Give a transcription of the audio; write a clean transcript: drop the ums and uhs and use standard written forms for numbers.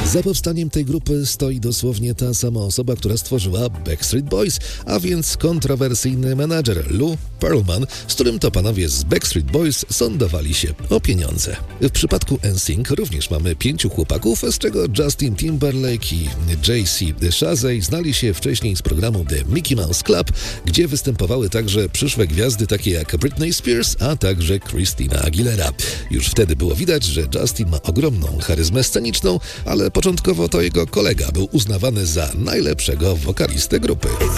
Za powstaniem tej grupy stoi dosłownie ta sama osoba, która stworzyła Backstreet Boys, a więc kontrowersyjny menadżer Lou Pearlman, z którym to panowie z Backstreet Boys sądowali się o pieniądze. W przypadku NSYNC również mamy 5 chłopaków, z czego Justin Timberlake i J.C. Chasez znali się wcześniej z programu The Mickey Mouse Club, gdzie występowały także przyszłe gwiazdy takie jak Britney Spears, a także Christina Aguilera. Już wtedy było widać, że Justin ma ogromną charyzmę sceniczną, ale początkowo to jego kolega był uznawany za najlepszego wokalistę grupy.